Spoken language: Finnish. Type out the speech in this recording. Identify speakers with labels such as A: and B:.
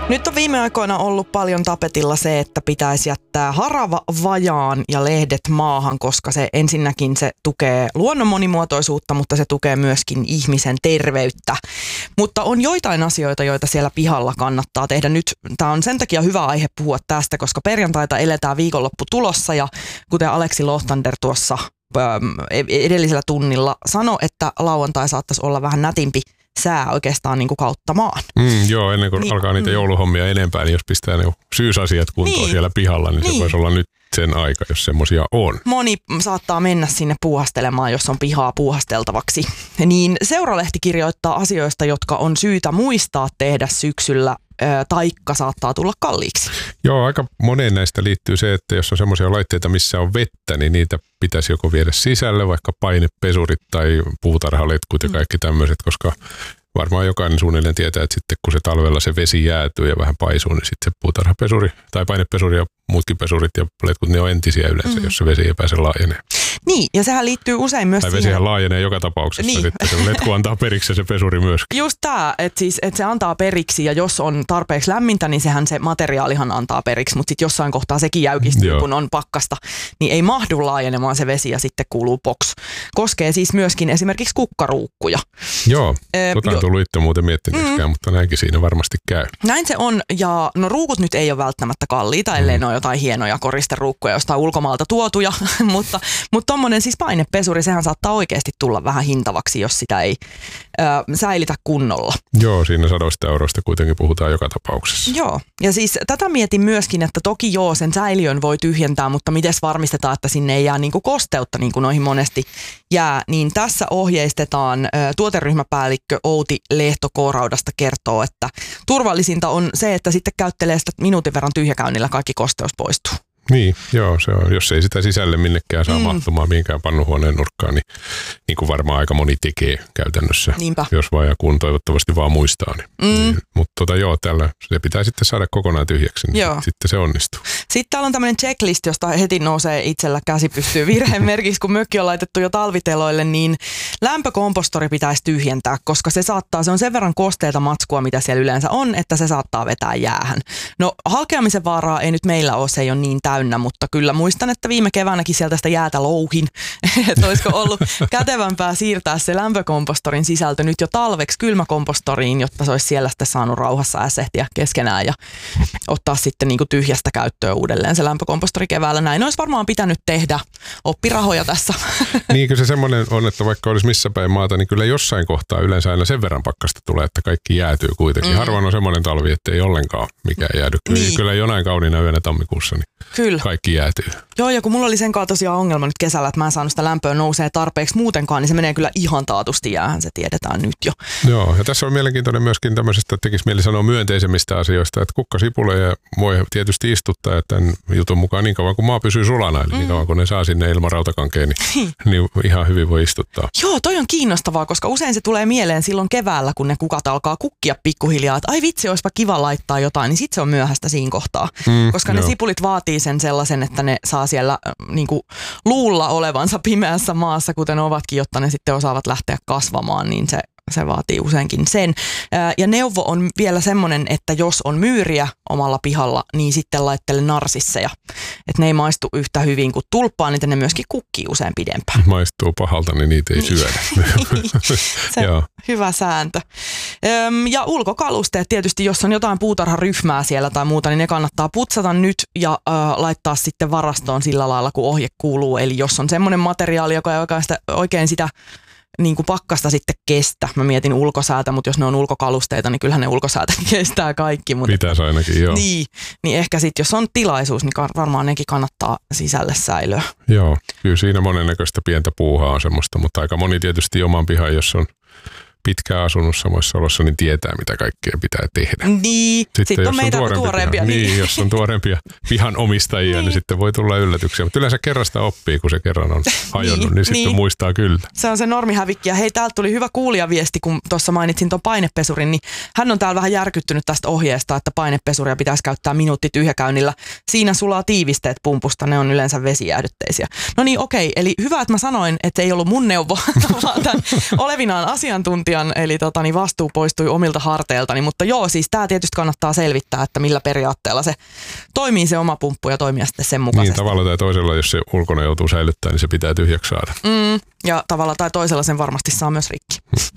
A: Nyt on viime aikoina ollut paljon tapetilla se, että pitäisi jättää harava vajaan ja lehdet maahan, koska se ensinnäkin se tukee luonnon monimuotoisuutta, mutta se tukee myöskin ihmisen terveyttä. Mutta on joitain asioita, joita siellä pihalla kannattaa tehdä. Nyt tämä on sen takia hyvä aihe puhua tästä, koska perjantaita eletään viikonloppu tulossa ja kuten Aleksi Lohtander tuossa edellisellä tunnilla sanoi, että lauantai saattaisi olla vähän nätimpi sää oikeastaan niin kuin kautta maan.
B: Joo, ennen kuin alkaa niitä jouluhommia enempää, niin jos pistää ne syysasiat kuntoon siellä pihalla, niin se voisi olla nyt sen aika, jos semmoisia on.
A: Moni saattaa mennä sinne puuhastelemaan, jos on pihaa puuhasteltavaksi. Niin Seuralehti kirjoittaa asioista, jotka on syytä muistaa tehdä syksyllä, taikka saattaa tulla kalliiksi.
B: Joo, aika moneen näistä liittyy se, että jos on semmoisia laitteita, missä on vettä, niin niitä pitäisi joko viedä sisälle, vaikka painepesurit tai puutarhaletkut ja kaikki tämmöiset, koska varmaan jokainen suunnilleen tietää, että sitten kun se talvella se vesi jäätyy ja vähän paisuu, niin sitten se puutarhapesuri tai painepesuri ja muutkin pesurit ja letkut, ne on entisiä yleensä, jos se vesi ei pääse laajenee.
A: Niin, ja sehän liittyy usein myös
B: tai vesihän laajenee joka tapauksessa, niin. Sitten se letku antaa periksi ja se pesuri myöskin.
A: Just tämä, että se antaa periksi ja jos on tarpeeksi lämmintä, niin se materiaalihan antaa periksi, mutta sitten jossain kohtaa sekin jäykistyy, kun on pakkasta, niin ei mahdu laajenemaan se vesi ja sitten kuuluu box. Koskee siis myöskin esimerkiksi kukkaruukkuja.
B: Joo, on tullut itse muuten miettineetkään, mutta näinkin siinä varmasti käy.
A: Näin se on, ja no ruukut nyt ei ole välttämättä kalliita, ellei ne ole jotain hienoja koristeruukkuja jostain ulkomaalta tuotuja, mutta tommonen siis painepesuri, sehän saattaa oikeasti tulla vähän hintavaksi, jos sitä ei säilitä kunnolla.
B: Joo, siinä 100 eurosta kuitenkin puhutaan joka tapauksessa.
A: Joo, ja siis tätä mietin myöskin, että toki sen säiliön voi tyhjentää, mutta miten varmistetaan, että sinne ei jää niinku kosteutta, niin kuin noihin monesti jää, niin tässä ohjeistetaan tuoteryhmäpäällikkö Outi Lehto K-Raudasta kertoo, että turvallisinta on se, että sitten käyttelee sitä minuutin verran tyhjäkäynnillä kaikki kosteus poistuu.
B: Niin, joo, se on. Jos ei sitä sisälle minnekään saa mahtumaan mihinkään pannuhuoneen nurkkaan, niin kuin varmaan aika moni tekee käytännössä.
A: Niinpä.
B: Jos vaan ja kun toivottavasti vaan muistaa. Niin. Mutta tällä se pitää sitten saada kokonaan tyhjäksi, niin sitten se onnistuu.
A: Sitten täällä on tämmöinen checklist, josta heti nousee itsellä käsi pystyy virheen merkiksi, kun mökki on laitettu jo talviteloille, niin lämpökompostori pitäisi tyhjentää, koska se on sen verran kosteita matskua, mitä siellä yleensä on, että se saattaa vetää jäähän. No halkeamisen vaaraa ei nyt meillä ole, se ei ole niin täynnä, mutta kyllä muistan, että viime keväänäkin sieltä sitä jäätä louhin, että olisiko ollut kätevämpää siirtää se lämpökompostorin sisältö nyt jo talveksi kylmäkompostoriin, jotta se olisi siellä sitten saanut rauhassa äsehtiä keskenään ja ottaa sitten niin kuin tyhjästä käyttöön uudelleen se lämpökompostori keväällä. Näin olisi varmaan pitänyt tehdä oppirahoja tässä.
B: Niin kyllä se semmoinen on, että vaikka olisi missä päin maata, niin kyllä jossain kohtaa yleensä aina sen verran pakkasta tulee, että kaikki jäätyy kuitenkin. Harvoin on semmoinen talvi, että ei ollenkaan mikään jäädy. Kyllä jonain kauniina yönä tammikuussa, niin kaikki jäätyy.
A: Joo, ja kun mulla oli sen kanssa tosiaan ongelma nyt kesällä, että mä en saanut sitä lämpöä nousee tarpeeksi muutenkaan, niin se menee kyllä ihan taatusti jäähän, se tiedetään nyt jo.
B: Joo, ja tässä on mielenkiintoinen myöskin tämmöisestä, että tekisi mieli sanoa myönteisemmistä asioista, että kukkasipuleja voi tietysti istuttaa, että tämän jutun mukaan niin kauan kuin maa pysyy sulana, eli niin kauan kun ne saa sinne ilman rautakankeen, niin ihan hyvin voi istuttaa.
A: Joo, toi on kiinnostavaa, koska usein se tulee mieleen silloin keväällä, kun ne kukat alkaa kukkia pikkuhiljaa, että ai vitsi, olisipa kiva laittaa jotain, niin sit se on myöhäistä siinä kohtaa, koska ne sipulit vaatii sen sellaisen, että ne saa siellä niinku luulla olevansa pimeässä maassa, kuten ovatkin, jotta ne sitten osaavat lähteä kasvamaan, niin se vaatii useinkin sen. Ja neuvo on vielä semmoinen, että jos on myyriä omalla pihalla, niin sitten laittele narsisseja. Että ne ei maistu yhtä hyvin kuin tulppaa, niin ne myöskin kukkii usein pidempään.
B: Maistuu pahalta, niin niitä ei syödä.
A: Se on hyvä sääntö. Ja ulkokalusteet tietysti, jos on jotain puutarharyhmää siellä tai muuta, niin ne kannattaa putsata nyt ja laittaa sitten varastoon sillä lailla, kun ohje kuuluu. Eli jos on semmoinen materiaali, joka ei oikein sitä niin kuin pakkasta sitten kestä. Mä mietin ulkosäätä, mutta jos ne on ulkokalusteita, niin kyllähän ne ulkosäätä kestää kaikki. Mutta
B: pitäisi ainakin, joo.
A: Niin ehkä sitten, jos on tilaisuus, niin varmaan nekin kannattaa sisälle säilöä.
B: Joo, kyllä siinä monennäköistä pientä puuhaa on semmoista, mutta aika moni tietysti oman pihan, jos on pitkään asunut samoissa olossa, niin tietää, mitä kaikkea pitää tehdä.
A: Niin, sitten on meitä tuoreempia.
B: Niin, jos on tuoreempia pihan omistajia, niin sitten voi tulla yllätyksiä. Mutta yleensä kerrasta oppii, kun se kerran on hajonnut, niin sitten muistaa kyllä. Se
A: on se normihävikki. Ja hei, täältä tuli hyvä kuulijaviesti, kun tuossa mainitsin tuon painepesurin, niin hän on täällä vähän järkyttynyt tästä ohjeesta, että painepesuria pitäisi käyttää minuutti tyhjäkäynnillä. Siinä sulaa tiivisteet pumpusta, ne on yleensä vesijäähdytteisiä. No niin, okei, eli hyvä, että mä sanoin, että ei ollut mun neuvo, vaan tämän olevinaan asiantuntija asian, eli vastuu poistui omilta harteiltani, mutta joo, siis tämä tietysti kannattaa selvittää, että millä periaatteella se toimii se oma pumppu ja toimia sitten sen mukaisesti.
B: Niin tavalla tai toisella, jos se ulkona joutuu säilyttämään, niin se pitää tyhjäksi saada.
A: Ja tavalla tai toisella sen varmasti saa myös rikki.